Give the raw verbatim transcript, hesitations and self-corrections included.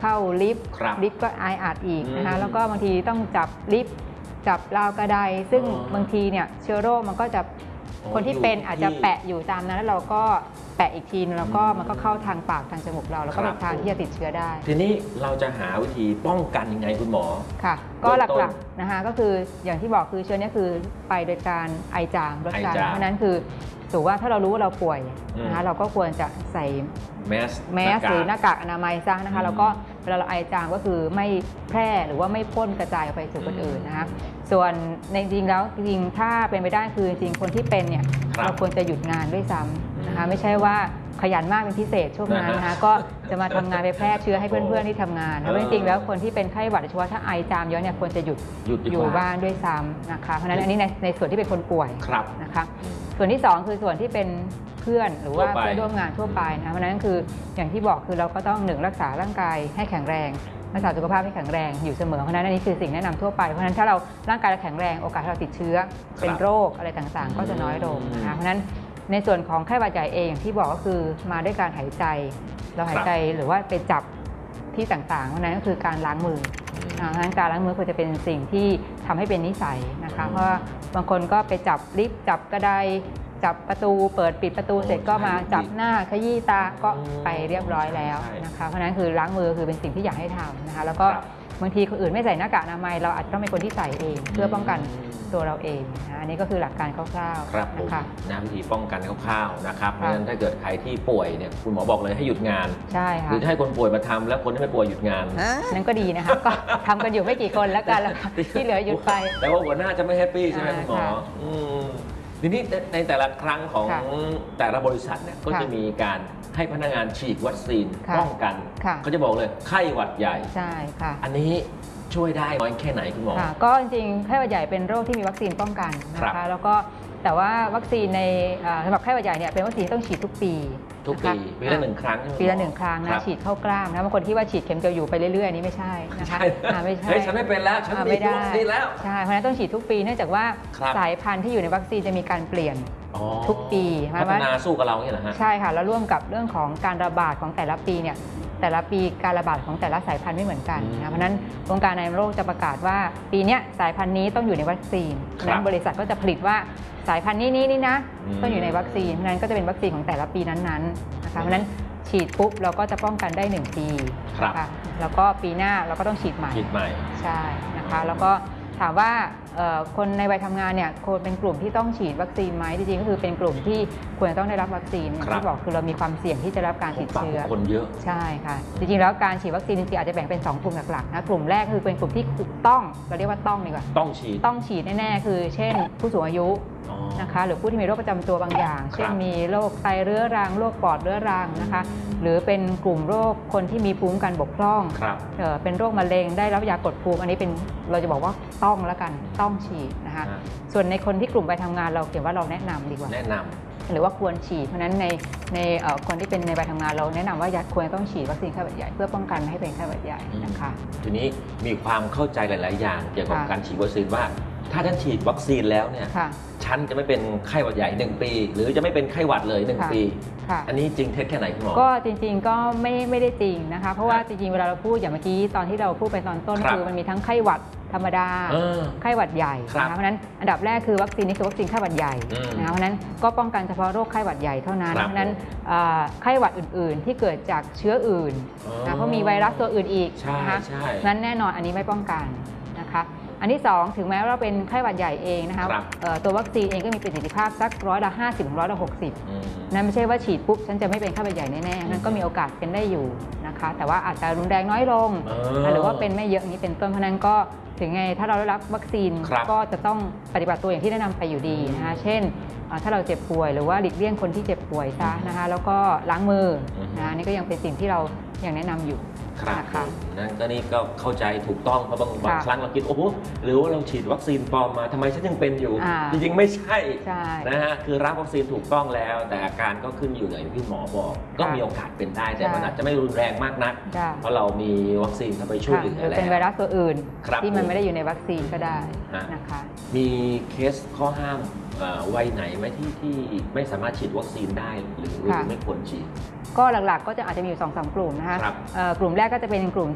เข้าลิฟต์ลิฟต์ก็ไออัดอีกนะคะแล้วก็บางทีต้องจับลิฟต์จับราวกระไดซึ่งบางทีเนี่ยเชื้อโรคมันก็จะคนที่เป็นอาจจะแปะอยู่ตามนั้นแล้วเราก็แปะอีกทีแล้วก็มันก็เข้าทางปากทางจมูกเราแล้วก็เป็นทางที่จะติดเชื้อได้ทีนี้เราจะหาวิธีป้องกันยังไงคุณหมอค่ะก็หลักๆนะคะก็คืออย่างที่บอกคือเชื้อนี้คือไปโดยการไอจามลดจามเพราะนั้นคือถือว่าถ้าเรารู้ว่าเราป่วยนะคะเราก็ควรจะใส่แมสแมสหรือหน้ากากอนามัยซะนะคะแล้วก็เวลาเราไอจามก็คือไม่แพร่หรือว่าไม่พ่นกระจายออกไปสู่คนอื่นนะคะส่วนในจริงแล้วจริงถ้าเป็นไปได้คือจริงคนที่เป็นเนี่ยเราควรจะหยุดงานด้วยซ้ำนะคะไม่ใช่ว่าขยันมากเป็นพิเศษช่วงนั้นนะคะก็จะมาทำงานไปแพร่เชื้อให้เพื่อนๆที่ทำงานแล้วจริงๆแล้วคนที่เป็นไข้หวัดโดยเฉพาะถ้าไอจามเยอะเนี่ยควรจะหยุดอยู่บ้านด้วยซ้ำนะคะเพราะฉะนั้นอันนี้ในในส่วนที่เป็นคนป่วยนะคะส่วนที่สองคือส่วนที่เป็นเพื่อนหรือว่าเพื่อนร่วมงานทั่วไปนะเพราะนั้นคืออย่างที่บอกคือเราก็ต้องหนึ่งรักษาร่างกายให้แข็งแรงรักษาสุขภาพให้แข็งแรงอยู่เสมอเพราะนั้นอันนี้คือสิ่งแนะนำทั่วไปเพราะฉะนั้นถ้าเราร่างกายเราแข็งแรงโอกาสที่เราติดเชื้อเป็นโรคอะไรต่างๆก็จะน้อยลงนะคะเพราะนั้นในส่วนของไข้หวัดใหญ่เองอย่างที่บอกก็คือมาด้วยการหายใจเราหายใจหรือว่าไปจับที่ต่างๆเพราะนั้นก็คือการล้างมือเพราะฉะนั้นการล้างมือควรจะเป็นสิ่งที่ทำให้เป็นนิสัยนะคะเพราะว่าบางคนก็ไปจับลิฟต์จับกระไดจับประตูเปิดปิดประตูเสร็จก็มาจับหน้าขยี้ตาก็ไปเรียบร้อยแล้วนะคะเพราะนั้นคือล้างมือคือเป็นสิ่งที่อยากให้ทำนะคะแล้วก็บางทีคนอื่นไม่ใส่หน้ากากอนามัยเราอาจจะต้องเป็นคนที่ใส่เองเพื่อป้องกันตัวเราเองนะอันนี้ก็คือหลักการคร่าวๆนะคะนะวิธีป้องกันคร่าวๆนะครับเพราะฉะนั้นถ้าเกิดใครที่ป่วยเนี่ยคุณหมอบอกเลยให้หยุดงานใช่ค่ะหรือให้คนป่วยมาทำแล้วคนที่ไม่ป่วยหยุดงานนั่นก็ดีนะคะก็ทำกันอยู่ไม่กี่คนแล้วกันแล้วที่เหลือหยุดไปแต่ว่าหัวหน้าจะไม่แฮปปี้ใช่ไหมคุณหมอทีนี้ในแต่ละครั้งของแต่ละบริษัทเนี่ยก็จะมีการให้พนักงานฉีดวัคซีนป้องกันเขาจะบอกเลยไข้หวัดใหญ่ใช่ค่ะอันนี้ช่วยได้น้อยแค่ไหนคุณหมอก็จริงๆไข้หวัดใหญ่เป็นโรคที่มีวัคซีนป้องกันนะคะแล้วก็แต่ว่าวัคซีนในสำหรับไข้หวัดใหญ่เนี่ยเป็นวัคซีนต้องฉีดทุกปีทุกปีปีละหนึ่งครั้งปีละหนึ่งครั้งนะฉีดเข้ากล้ามนะบางคนที่ว่าฉีดเข็มเดียวอยู่ไปเรื่อยๆนี่ไม่ใช่นะคะไม่ใช่ฉันไม่เป็นแล้วฉันมีวัคซีนแล้วใช่เพราะฉะนั้นต้องฉีดทุกปีเนื่องจากว่าสายพันธุ์ที่อยู่ในวัคซีนจะมีการเปลี่ยนทุกปีพัฒนาสู้กับเราเนี่ยเหรอฮะใช่ค่ะแล้วร่วมกับเรื่องของการระบาดของแต่ละปีเนี่ยแต่ละปีการระบาดของแต่ละสายพันธุ์ไม่เหมือนกันนะเพราะนั้นองค์การอนามัยโลกจะประกาศว่าปีนี้สายพันธุ์นี้ต้องอยู่ในวัคซีนนั้นบริษัทก็จะผลิตว่าสายพันธุ์นี้นี้นี่นะต้องอยู่ในวัคซีนเพราะนั้นก็จะเป็นวัคซีนของแต่ละปีนั้นๆนะคะเพราะนั้นฉีดปุ๊บเราก็จะป้องกันได้หนึ่งปีค่ะแล้วก็ปีหน้าเราก็ต้องฉีดใหม่ฉีดใหม่ใช่นะคะแล้วก็ถามว่าคนในวัยทำงานเนี่ยควรเป็นกลุ่มที่ต้องฉีดวัคซีนไหมจริงๆก็คือเป็นกลุ่มที่ควรจะต้องได้รับวัคซีนที่บอกคือเรามีความเสี่ยงที่จะรับการติดเชื้อคนเยอะใช่ค่ะจริงๆแล้วการฉีดวัคซีนจริงๆอาจจะแบ่งเป็นสองกลุ่มหลักๆนะกลุ่มแรกคือเป็นกลุ่มที่ต้องเราเรียกว่าต้องดีกว่าต้องฉีดต้องฉีดแน่ๆคือเช่นผู้สูงอายุนะคะหรือผู้ที่มีโรคประจำตัวบางอย่างเช่นมีโรคไตเรื้อรังโรคปอดเรื้อรังนะคะหรือเป็นกลุ่มโรคคนที่มีภูมิคุ้มกันบกพร่องเป็นโรคมะเร็งได้รับยากดภูมิอันนี้เป็นเราจะบอกว่าต้องแล้วกันต้องฉีดนะคะส่วนในคนที่กลุ่มไปทำงานเราเขียนว่าเราแนะนำดีกว่าแนะนำหรือว่าควรฉีดเพราะฉะนั้นในในคนที่เป็นในวัยทำงานเราแนะนำว่าควรต้องฉีดวัคซีนไข้หวัดใหญ่เพื่อป้องกันไม่ให้เป็นไข้หวัดใหญ่นะคะทีนี้มีความเข้าใจหลายๆอย่างเกี่ยวกับการฉีดวัคซีนว่าถ้าฉันฉีดวัคซีนแล้วเนี่ยฉันจะไม่เป็นไข้หวัดใหญ่หนึ่งปีหรือจะไม่เป็นไข้หวัดเลยหนึ่งปีอันนี้จริงเท็จแค่ไหนคุณหมอก็จริงๆก็ไม่ไม่ได้จริงนะคะเพราะว่าจริงๆเวลาเราพูดอย่างเมื่อกี้ตอนที่เราพูดไปตอนต้นคือมันมีทั้งไข้หวัดธรรมดาไข้หวัดใหญ่นะคะเพราะนั้นอันดับแรกคือวัคซีนนี้คือวัคซีนไข้หวัดใหญ่นะคะเพราะนั้นก็ป้องกันเฉพาะโรคไข้หวัดใหญ่เท่านั้นเพราะนั้นไข้หวัดอื่นๆที่เกิดจากเชื้ออื่นนะเพราะมีไวรัสตัวอื่นอีกนะคะนั้นแน่นอนอันนี้ไม่ป้องกันนะคะอันที่สองถึงแม้ว่าเราเป็นไข้หวัดใหญ่เองนะคะตัววัคซีนเองก็มีประสิทธิภาพสักร้อยละห้าสิบถึงร้อยละหกสิบนั่นไม่ใช่ว่าฉีดปุ๊บฉันจะไม่เป็นไข้หวัดใหญ่แน่ๆนั่นก็มีโอกาสเป็นได้อยู่นะคะแต่ว่าอาจจะรุนแรงน้อยลงหรือว่าเป็นไม่เยอะนี้เป็นต้นเพราะนั้นก็ถึงไงถ้าเราได้รับวัคซีนก็จะต้องปฏิบัติตัวอย่างที่แนะนำไปอยู่ดีนะคะเช่นถ้าเราเจ็บป่วยหรือว่าหลีกเลี่ยงคนที่เจ็บป่วยซะนะคะแล้วก็ล้างมือนะนี่ก็ยังเป็นสิ่งที่เรายังแนะนำอยู่ครับนั่นก็นี่ก็เข้าใจถูกต้องเพราะบางบางครั้งเราคิดโอ้โหหรือว่าเราฉีดวัคซีนปลอมมาทำไมฉันยังเป็นอยู่จริงๆไม่ใช่นะฮะคือรับวัคซีนถูกต้องแล้วแต่อาการก็ขึ้นอยู่อย่างที่หมอบอกก็มีโอกาสเป็นได้แต่มันอาจจะไม่รุนแรงมากนักเพราะเรามีวัคซีนเข้าไปช่วยเหลือแล้วเป็นไวรัสตัวอื่นที่มันไม่ได้อยู่ในวัคซีนก็ได้นะคะมีเคสข้อห้ามวัยไหนไหมที่ที่ไม่สามารถฉีดวัคซีนได้หรือไม่ควรฉีดก็หลักๆก็จะอาจจะมีอยู่ สองถึงสาม กลุ่มนะคะกลุ่มแรกก็จะเป็นกลุ่ม